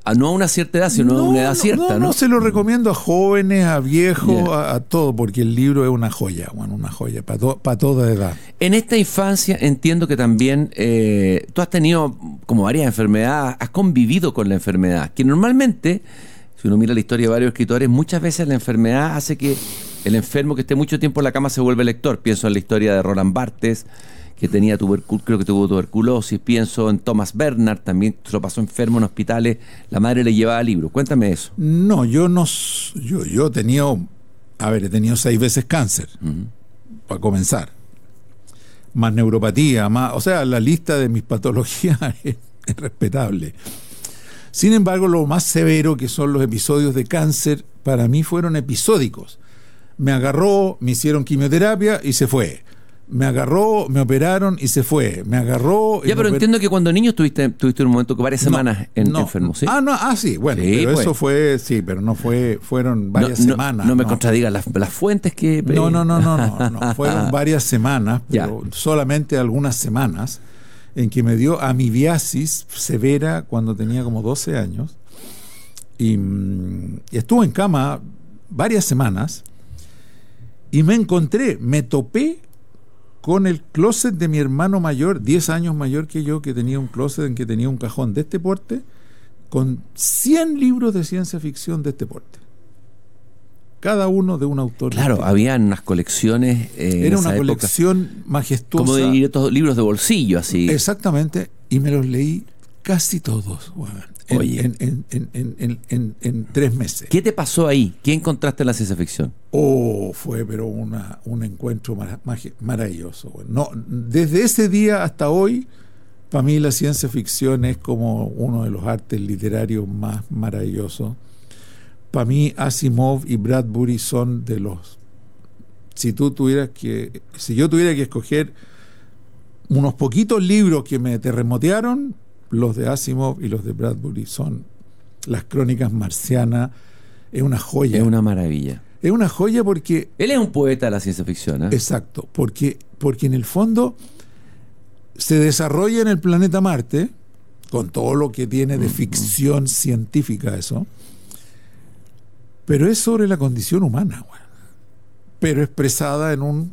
no a una cierta edad, sino a una edad cierta, ¿no? No, se lo recomiendo a jóvenes, a viejos, a todo, porque el libro es una joya, bueno, una joya para toda edad. En esta infancia entiendo que también tú has tenido como varias enfermedades, has convivido con la enfermedad, que normalmente, si uno mira la historia de varios escritores, muchas veces la enfermedad hace que el enfermo que esté mucho tiempo en la cama se vuelve lector. Pienso en la historia de Roland Barthes, que tenía creo que tuvo tuberculosis. Pienso en Thomas Bernhard, también se lo pasó enfermo en hospitales, la madre le llevaba libros. Cuéntame eso. No, yo he tenido 6 veces cáncer, para comenzar. Más neuropatía, o sea, la lista de mis patologías es respetable. Sin embargo, lo más severo, que son los episodios de cáncer, para mí fueron episódicos. Me agarró, me hicieron quimioterapia y se fue. Me agarró, me operaron y se fue. Me agarró... Ya, pero entiendo que cuando niño tuviste un momento que varias semanas enfermo, ¿sí? Sí, bueno, sí, pero pues. Eso fue, sí, pero no fueron varias semanas. No me contradigas las fuentes que... No, fueron varias semanas, pero solamente algunas semanas, en que me dio amibiasis severa cuando tenía como 12 años, y estuve en cama varias semanas, y me topé con el closet de mi hermano mayor, 10 años mayor que yo, que tenía un closet en que tenía un cajón de este porte, con 100 libros de ciencia ficción de este porte. Cada uno de un autor. Claro, habían unas colecciones. Era una colección majestuosa. Como de estos libros de bolsillo, así. Exactamente, y me los leí casi todos, bueno, en 3 meses. ¿Qué te pasó ahí? ¿Qué encontraste en la ciencia ficción? Fue pero un encuentro maravilloso. No, desde ese día hasta hoy, para mí la ciencia ficción es como uno de los artes literarios más maravillosos. Para mí Asimov y Bradbury son de los... Si yo tuviera que escoger unos poquitos libros que me terremotearon, los de Asimov y los de Bradbury son Las Crónicas Marcianas. Es una joya. Es una maravilla. Es una joya porque... Él es un poeta de la ciencia ficción, ¿eh? Exacto, porque en el fondo se desarrolla en el planeta Marte, con todo lo que tiene de ficción científica eso, pero es sobre la condición humana, bueno, pero expresada en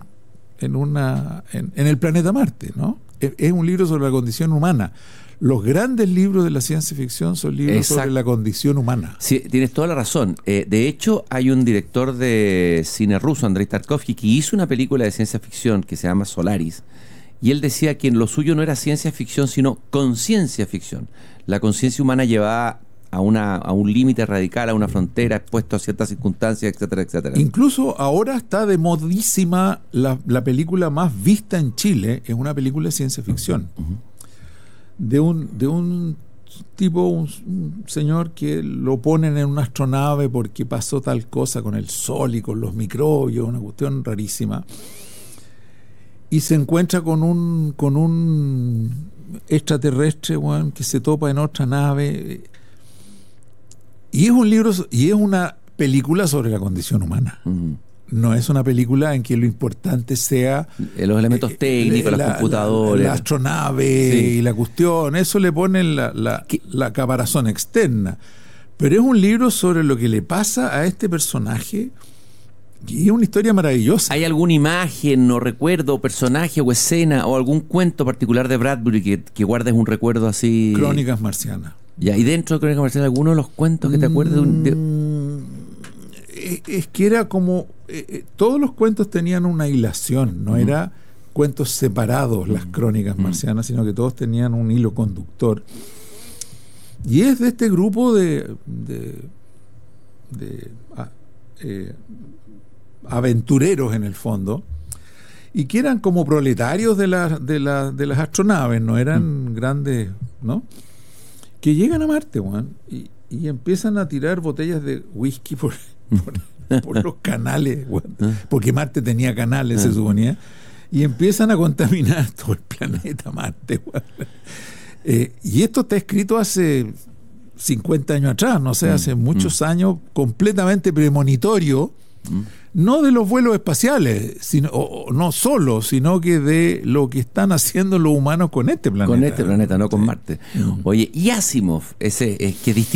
el planeta Marte, ¿no? Es un libro sobre la condición humana. Los grandes libros de la ciencia ficción son libros sobre la condición humana. Sí, tienes toda la razón. De hecho, hay un director de cine ruso, Andrei Tarkovsky, que hizo una película de ciencia ficción que se llama Solaris, y él decía que en lo suyo no era ciencia ficción, sino conciencia ficción. La conciencia humana llevada a un límite radical, a una frontera, expuesto a ciertas circunstancias, etcétera, etcétera. Incluso ahora está de modísima la película más vista en Chile, es una película de ciencia ficción. De un tipo, un señor que lo ponen en una astronave porque pasó tal cosa con el sol y con los microbios, una cuestión rarísima, y se encuentra con un extraterrestre, bueno, que se topa en otra nave, y es un libro y es una película sobre la condición humana. No es una película en que lo importante sea los elementos técnicos, las computadoras, la astronave, sí, y la cuestión. Eso le pone la caparazón externa. Pero es un libro sobre lo que le pasa a este personaje, y es una historia maravillosa. ¿Hay alguna imagen o recuerdo, personaje o escena o algún cuento particular de Bradbury que guardes un recuerdo así? Crónicas Marcianas. Ya, y dentro de Crónicas Marcianas, ¿alguno de los cuentos que te acuerdes es que era como... todos los cuentos tenían una hilación, no era cuentos separados las Crónicas Marcianas, sino que todos tenían un hilo conductor. Y es de este grupo de aventureros, en el fondo, y que eran como proletarios de las astronaves, no eran grandes, ¿no? Que llegan a Marte, Juan, y empiezan a tirar botellas de whisky por los canales, bueno, porque Marte tenía canales, se suponía, y empiezan a contaminar todo el planeta Marte, bueno. Y esto está escrito hace 50 años atrás, no sé, hace muchos años, completamente premonitorio, no de los vuelos espaciales, no solo, sino que de lo que están haciendo los humanos con este planeta. Con este planeta, no con Marte. Oye, y Asimov, ese que